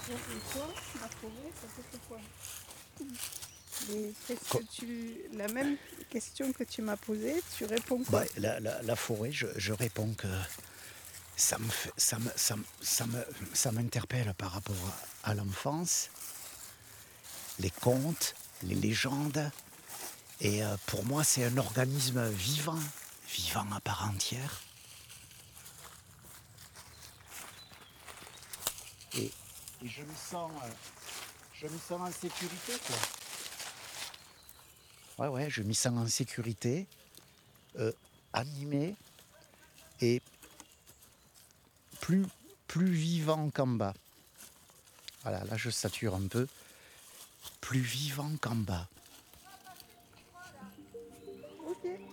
Et toi, la forêt, ça fait quoi? Et qu'est-ce que la même question que tu m'as posée, tu réponds quoi? La forêt, je réponds que ça m'interpelle par rapport à l'enfance, les contes, les légendes. Et pour moi, c'est un organisme vivant, vivant à part entière. Et je me sens en sécurité, quoi. Ouais, je m'y sens en sécurité, animé et plus, plus vivant qu'en bas. Voilà, là je sature un peu. Plus vivant qu'en bas. Ok.